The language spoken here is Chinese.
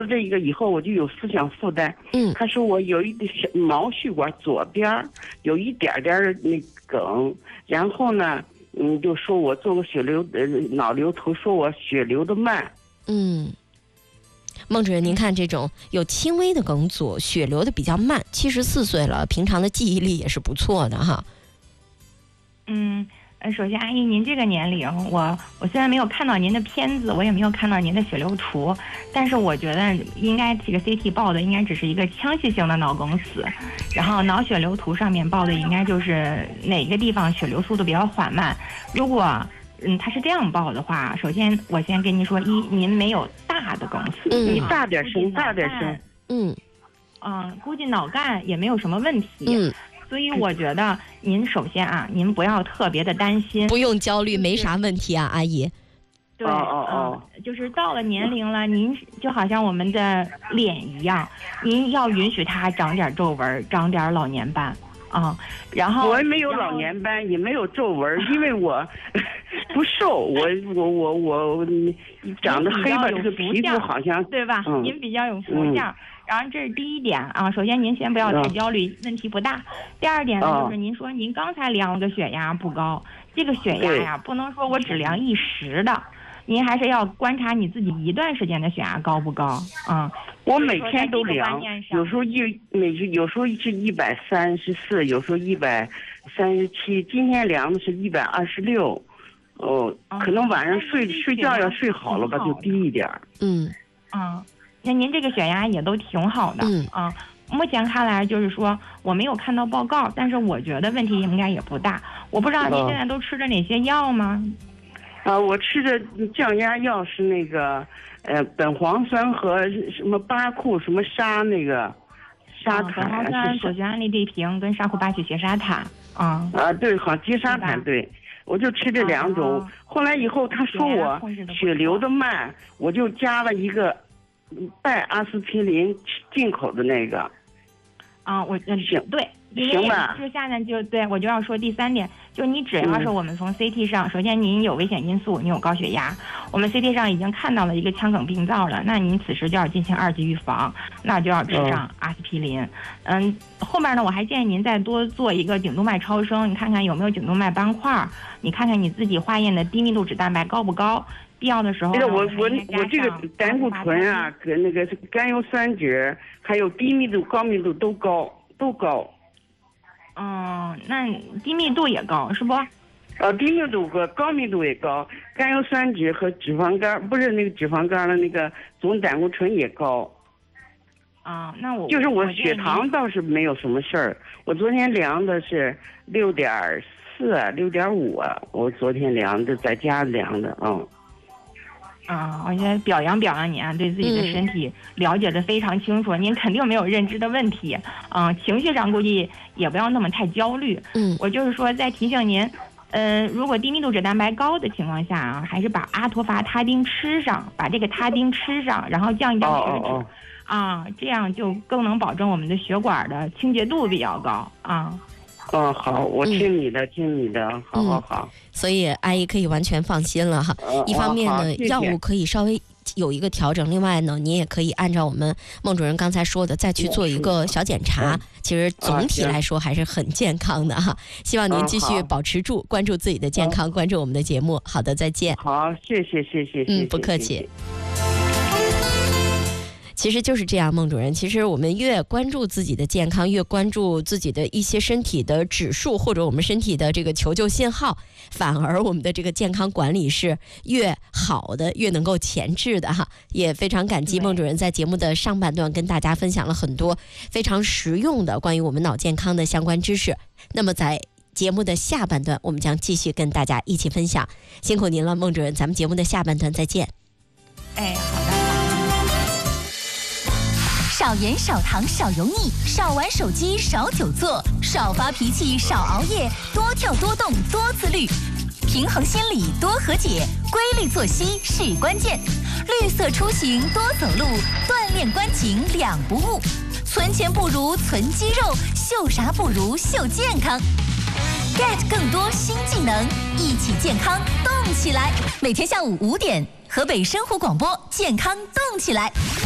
这个以后我就有思想负担。他说我有一点毛细管左边有一点点那梗，然后呢，就说我做个脑瘤图，说我血流的慢。 孟主任，您看这种有轻微的梗阻，血流的比较慢，74岁了，平常的记忆力也是不错的哈。 首先，阿姨，您这个年龄，我虽然没有看到您的片子，我也没有看到您的血流图，但是我觉得应该这个 CT 报的应该只是一个腔隙性的脑梗死，然后脑血流图上面报的应该就是哪个地方血流速度比较缓慢。如果他是这样报的话，首先我先跟您说，您没有大的梗死， 你大点声，大点声。 估计脑干也没有什么问题。所以我觉得您首先您不要特别的担心， 不用焦虑，没啥问题啊，阿姨。 对，就是到了年龄了，您就好像我们的脸一样，您要允许它长点皱纹，长点老年斑然后我没有老年斑，也没有皱纹，因为我不瘦，我长得黑吧，这个皮肤好像对吧？您比较有福相。然后这是第一点首先您先不要太焦虑，问题不大。第二点呢，就是您说您刚才量了个血压不高，这个血压呀，不能说我只量一时的，您还是要观察你自己一段时间的血压高不高我每天都量，有时候有时候是134，有时候137，今天量的是126。可能晚上睡觉要睡好了吧，就低一点。 那您这个血压也都挺好的目前看来就是说我没有看到报告，但是我觉得问题应该也不大。我不知道您现在都吃的哪些药吗？ 我吃的降压药是那个苯磺酸和什么巴库什么沙那个沙坦， 苯磺酸、左旋氨氯地平跟沙库巴曲缬沙坦对，好缬沙坦对。我就吃这2种，后来以后他说我血流的慢，我就加了一个拜阿司匹林进口的那个。 我行对， 行吧。 就下面就对我就要说第3点，就你只要是我们从 CT 上，首先您有危险因素，你有高血压，我们 CT 上已经看到了一个腔梗病灶了，那您此时就要进行2级预防，那就要吃上阿司匹林。后面呢，我还建议您再多做一个颈动脉超声，你看看有没有颈动脉斑块，你看看你自己化验的低密度脂蛋白高不高，必要的时候。 我这个胆固醇跟那个甘油三酯还有低密度、高密度都高。 那低密度也高是不？ 低密度和高密度也高，甘油三酯和脂肪肝不是那个脂肪肝的那个总胆固醇也高。 那就是我血糖倒是没有什么事儿，我昨天量的是6.4、6.5我昨天量的在家量的我觉得表扬您对自己的身体了解的非常清楚，您肯定没有认知的问题情绪上估计也不要那么太焦虑。我就是说再提醒您，如果低密度脂蛋白高的情况下还是把阿托伐他汀吃上，把这个他汀吃上，然后降一降血脂这样就更能保证我们的血管的清洁度比较高好，我听你的，好。 所以阿姨可以完全放心了哈。一方面呢，药物可以稍微有一个调整，另外呢，您也可以按照我们孟主任刚才说的，再去做一个小检查。其实总体来说还是很健康的哈。希望您继续保持住，关注自己的健康，关注我们的节目。好的，再见。 好，谢谢。 不客气。其实就是这样，孟主任。其实我们越关注自己的健康，越关注自己的一些身体的指数，或者我们身体的这个求救信号，反而我们的这个健康管理是越好的，越能够前置的哈。也非常感激孟主任在节目的上半段跟大家分享了很多非常实用的关于我们脑健康的相关知识。那么在节目的下半段，我们将继续跟大家一起分享。辛苦您了，孟主任。咱们节目的下半段再见。 好的。 少盐少糖少油腻，少玩手机少久坐，少发脾气少熬夜，多跳多动多自律，平衡心理多和解，规律作息是关键。绿色出行多走路，锻炼关颈两不误。存钱不如存肌肉，秀啥不如秀健康。get 更多新技能，一起健康动起来。每天下午5点，河北生活广播健康动起来。